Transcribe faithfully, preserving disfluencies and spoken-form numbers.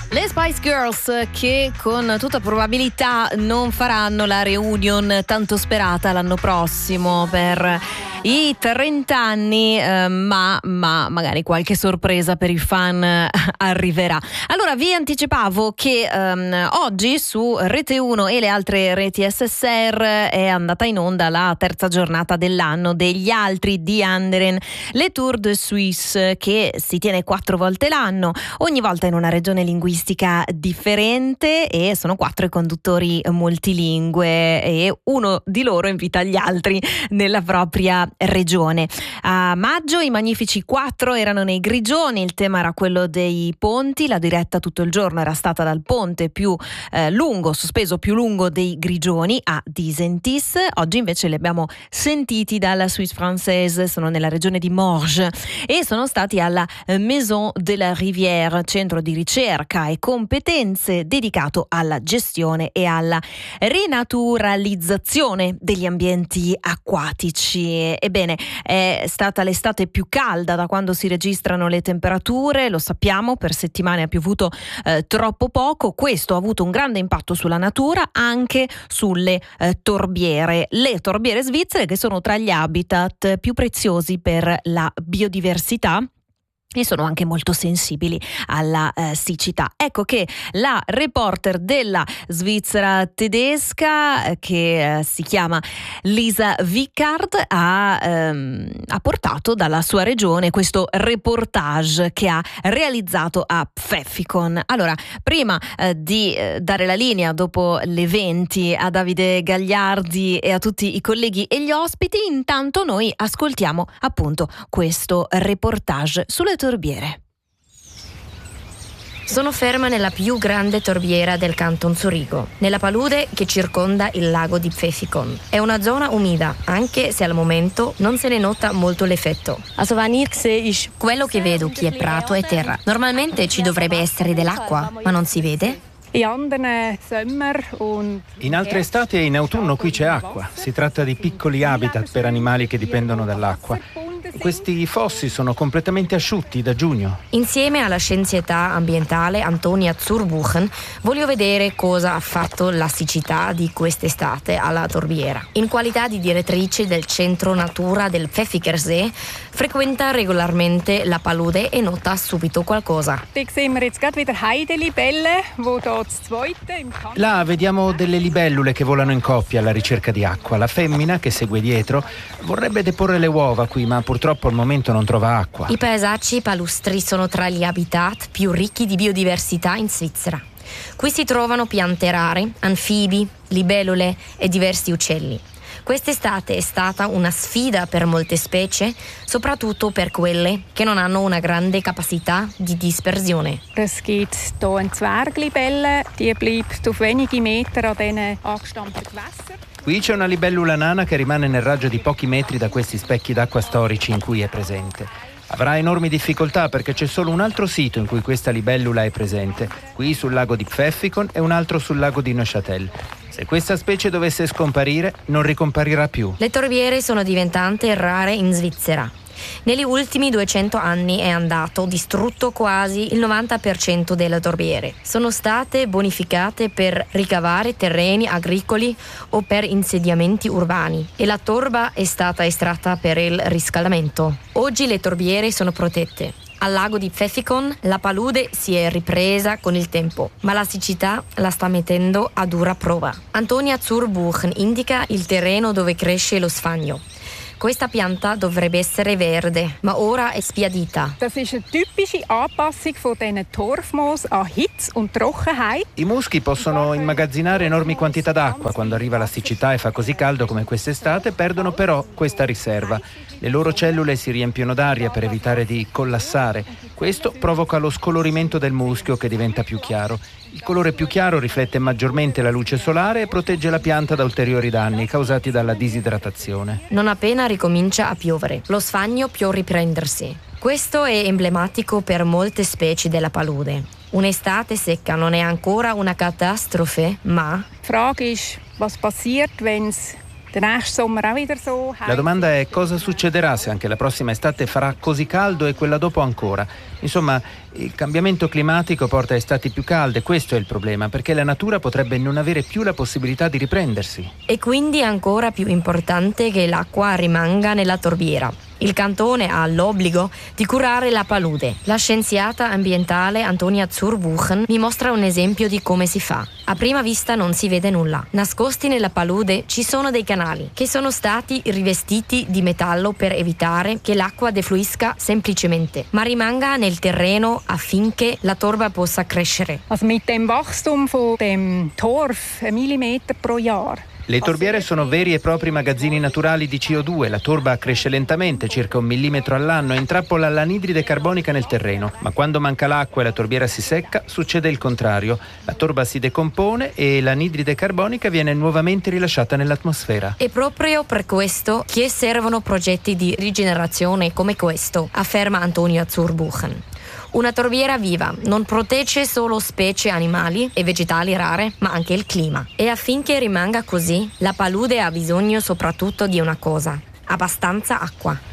Le Spice Girls, che con tutta probabilità non faranno la reunion tanto sperata l'anno prossimo per i trenta anni, eh, ma, ma magari qualche sorpresa per i fan eh, arriverà. Allora vi anticipavo che ehm, oggi su Rete uno e le altre reti S S R è andata in onda la terza giornata dell'anno degli altri di Anderen, le Tour de Suisse, che si tiene quattro volte l'anno, ogni volta in una regione linguistica differente, e sono quattro i conduttori multilingue e uno di loro invita gli altri nella propria regione. A maggio i Magnifici quattro erano nei Grigioni, il tema era quello dei ponti, la diretta tutto il giorno era stata dal ponte più eh, lungo, sospeso più lungo dei Grigioni a Disentis. Oggi invece li abbiamo sentiti dalla Suisse Française, sono nella regione di Morges e sono stati alla Maison de la Rivière, centro di ricerca e competenze dedicato alla gestione e alla rinaturalizzazione degli ambienti acquatici. Ebbene, è stata l'estate più calda da quando si registrano le temperature, lo sappiamo, per settimane ha piovuto eh, troppo poco. Questo ha avuto un grande impatto sulla natura, anche sulle eh, torbiere, le torbiere svizzere, che sono tra gli habitat più preziosi per la biodiversità e sono anche molto sensibili alla eh, siccità. Ecco che la reporter della Svizzera tedesca, eh, che eh, si chiama Lisa Wickard, ha, ehm, ha portato dalla sua regione questo reportage che ha realizzato a Pfäffikon. Allora, prima eh, di eh, dare la linea dopo le venti a Davide Gagliardi e a tutti i colleghi e gli ospiti, intanto noi ascoltiamo appunto questo reportage sulle torbiere. Sono ferma nella più grande torbiera del Canton Zurigo, nella palude che circonda il lago di Pfäffikon. È una zona umida, anche se al momento non se ne nota molto l'effetto. Quello che vedo qui è prato e terra. Normalmente ci dovrebbe essere dell'acqua, ma non si vede? In altre estati e in autunno qui c'è acqua. Si tratta di piccoli habitat per animali che dipendono dall'acqua. Questi fossi sono completamente asciutti da giugno. Insieme alla scienziata ambientale Antonia Zurbuchen voglio vedere cosa ha fatto la siccità di quest'estate alla torbiera. In qualità di direttrice del centro natura del Pfäffikensee, frequenta regolarmente la palude e nota subito qualcosa. Là vediamo delle libellule che volano in coppia alla ricerca di acqua. La femmina, che segue dietro, vorrebbe deporre le uova qui, ma purtroppo al momento non trova acqua. I paesaggi palustri sono tra gli habitat più ricchi di biodiversità in Svizzera. Qui si trovano piante rare, anfibi, libellule e diversi uccelli. Quest'estate è stata una sfida per molte specie, soprattutto per quelle che non hanno una grande capacità di dispersione. Es gibt hier eine Zwerglibelle, die bleibt auf wenige Meter an diesen angestammten Gewässern. Qui c'è una libellula nana che rimane nel raggio di pochi metri da questi specchi d'acqua storici in cui è presente. Avrà enormi difficoltà perché c'è solo un altro sito in cui questa libellula è presente, qui sul lago di Pfäffikon e un altro sul lago di Neuchâtel. Se questa specie dovesse scomparire, non ricomparirà più. Le torbiere sono diventate rare in Svizzera. Negli ultimi duecento anni è andato distrutto quasi il novanta per cento delle torbiere. Sono state bonificate per ricavare terreni agricoli o per insediamenti urbani e la torba è stata estratta per il riscaldamento. Oggi le torbiere sono protette. Al lago di Pfäffikon la palude si è ripresa con il tempo, ma la siccità la sta mettendo a dura prova. Antonia Zurbuchen indica il terreno dove cresce lo sfagno. Questa pianta dovrebbe essere verde, ma ora è sbiadita. Das ist eine typische Anpassung von diesen Torfmoos an Hitze und Trockenheit. I muschi possono immagazzinare enormi quantità d'acqua. Quando arriva la siccità e fa così caldo come quest'estate, perdono però questa riserva. Le loro cellule si riempiono d'aria per evitare di collassare. Questo provoca lo scolorimento del muschio, che diventa più chiaro. Il colore più chiaro riflette maggiormente la luce solare e protegge la pianta da ulteriori danni causati dalla disidratazione. Non appena ricomincia a piovere, lo sfagno può riprendersi. Questo è emblematico per molte specie della palude. Un'estate secca non è ancora una catastrofe, ma... Die Frage ist, was passiert, wenn es der nächste Sommer auch wieder so heiß. La domanda è cosa succederà se anche la prossima estate farà così caldo e quella dopo ancora. Insomma, il cambiamento climatico porta a estati più calde, questo è il problema, perché la natura potrebbe non avere più la possibilità di riprendersi. E quindi è ancora più importante che l'acqua rimanga nella torbiera. Il cantone ha l'obbligo di curare la palude. La scienziata ambientale Antonia Zurbuchen mi mostra un esempio di come si fa. A prima vista non si vede nulla. Nascosti nella palude ci sono dei canali che sono stati rivestiti di metallo per evitare che l'acqua defluisca semplicemente, ma rimanga nel terreno affinché la torba possa crescere. Also mit dem Wachstum von dem Torf, ein Millimeter pro Jahr. Le torbiere sono veri e propri magazzini naturali di C O due. La torba cresce lentamente, circa un millimetro all'anno, e intrappola l'anidride carbonica nel terreno. Ma quando manca l'acqua e la torbiera si secca, succede il contrario. La torba si decompone e l'anidride carbonica viene nuovamente rilasciata nell'atmosfera. E proprio per questo che servono progetti di rigenerazione come questo, afferma Antonia Zurbuchen. Una torbiera viva non protegge solo specie animali e vegetali rare, ma anche il clima. E affinché rimanga così, la palude ha bisogno soprattutto di una cosa: abbastanza acqua.